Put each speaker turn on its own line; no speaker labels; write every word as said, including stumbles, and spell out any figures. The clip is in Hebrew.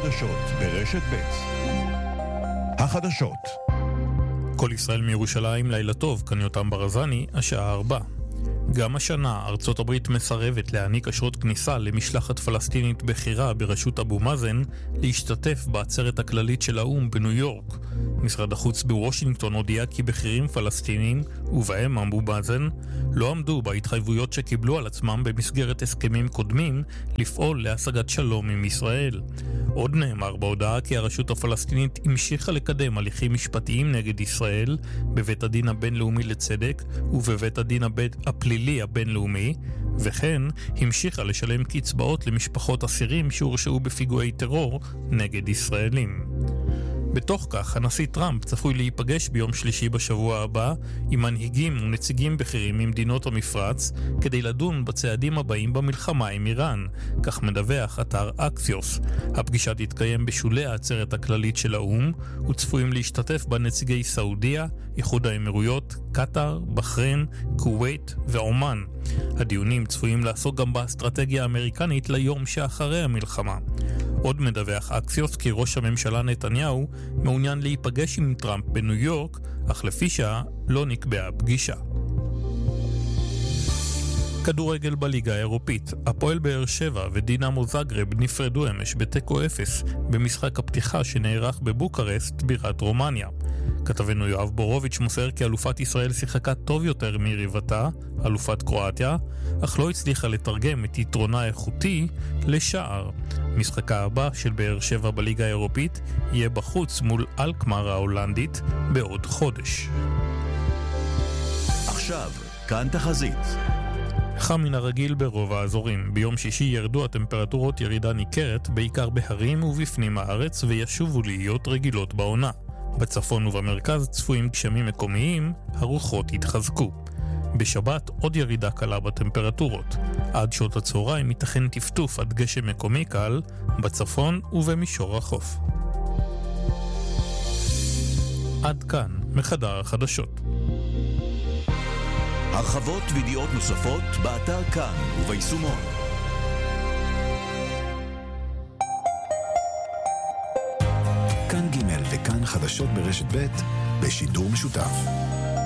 החדשות ברשת ב'. החדשות. כל ישראל מירושלים, לילה טוב, כאן יותם ברזני, השעה ארבע. גם השנה ארצות הברית מסרבת להעניק אשרות כניסה למשלחת פלסטינית בחירה בראשות אבו מאזן להשתתף בעצרת הכללית של האו"ם בניו יורק. משרד החוץ בוושינגטון הודיע כי בכירים פלסטינים, ובהם אבו מאזן, לא עמדו בהתחייבויות שקיבלו על עצמם במסגרת הסכמים קודמים לפעול להשגת שלום עם ישראל. עוד נאמר בהודעה כי הרשות הפלסטינית המשיכה לקדם הליכים משפטיים נגד ישראל בבית הדין הבינלאומי לצדק ובבית הדין הפלילי הבינלאומי, וכן המשיכה לשלם קצבאות למשפחות אסירים שהורשעו בפיגועי טרור נגד ישראלים. בתוך כך, הנשיא טראמפ צפוי להיפגש ביום שלישי בשבוע הבא עם מנהיגים ונציגים בכירים ממדינות המפרץ כדי לדון בצעדים הבאים במלחמה עם איראן, כך מדווח אתר אקסיוס. הפגישה תתקיים בשולי העצרת הכללית של האו"ם, וצפויים להשתתף בה נציגי סעודיה, איחוד האמירויות, קטר, בחריין, כווית ועומן. הדיונים צפויים לעסוק גם באסטרטגיה האמריקנית ליום שאחרי המלחמה. עוד מדווח אקסיוס כי ראש הממשלה נתניהו מעוניין להיפגש עם טראמפ בניו יורק, אך לפי שעה לא נקבעה פגישה. כדורגל בליגה האירופית. הפועל באר שבע ודינמו זאגרב נפרדו אמש בתיקו אפס במשחק הפתיחה שנערך בבוקרשט בירת רומניה. כתבנו יואב בורוביץ' מוסר כי אלופת ישראל שיחקה טוב יותר מיריבתה, אלופת קרואטיה, אך לא הצליחה לתרגם את יתרונה האיכותי לשער. משחקה הבא של באר שבע בליגה האירופית יהיה בחוץ מול אלקמר ההולנדית בעוד חודש.
עכשיו, כאן תחזית.
חם מן הרגיל ברוב האזורים. ביום שישי ירדו הטמפרטורות ירידה ניכרת בעיקר בהרים ובפנים הארץ וישובו להיות רגילות בעונה. בצפון ובמרכז צפויים גשמים מקומיים, הרוחות יתחזקו. בשבת עוד ירידה קלה בטמפרטורות. עד שעות הצהריים ייתכן טפטוף עד גשם מקומי קל בצפון ובמישור החוף. עד כאן מחדר החדשות.
הרחבות וידיעות נוספות באתר כאן וביישומון. כאן ג' וכאן חדשות ברשת ב' בשידור משותף.